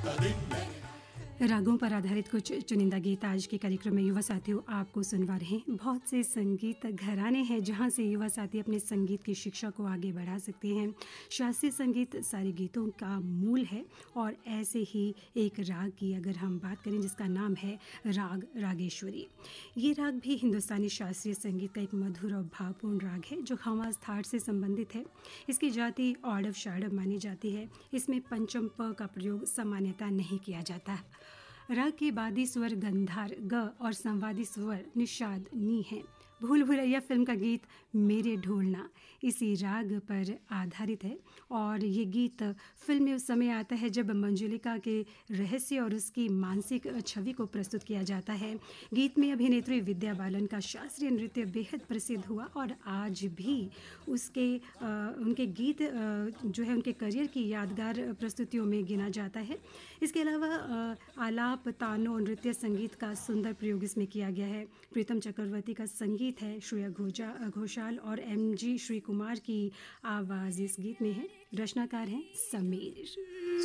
रागों पर आधारित कुछ चुनिंदा गीत आज के कार्यक्रम में युवा साथियों आपको सुनवा रहे हैं। बहुत से संगीत घराने हैं जहां से युवा साथी अपने संगीत की शिक्षा को आगे बढ़ा सकते हैं। शास्त्रीय संगीत सारे गीतों का मूल है और ऐसे ही एक राग की अगर हम बात करें जिसका नाम है राग रागेश्वरी। ये राग भी हिंदुस्तानी शास्त्रीय संगीत का एक मधुर और भावपूर्ण राग है जो खवास थाट से संबंधित है। इसकी जाति औडव शाडव मानी जाती है। इसमें पंचम प का प्रयोग सामान्यतः नहीं किया जाता। राग के बादी स्वर गंधार ग और संवादी स्वर निषाद नी हैं। भूल भुलैया फिल्म का गीत मेरे ढोलना इसी राग पर आधारित है और ये गीत फिल्म में उस समय आता है जब मंजुलिका के रहस्य और उसकी मानसिक छवि को प्रस्तुत किया जाता है। गीत में अभिनेत्री विद्या बालन का शास्त्रीय नृत्य बेहद प्रसिद्ध हुआ और आज भी उनके गीत जो है उनके करियर की यादगार प्रस्तुतियों में गिना जाता है। इसके अलावा आलाप तानों नृत्य संगीत का सुंदर प्रयोग इसमें किया गया है। प्रीतम चक्रवर्ती का संगीत है। श्रेया घोषाल और MG श्री कुमार की आवाज़ इस गीत में है। रचनाकार हैं समीर।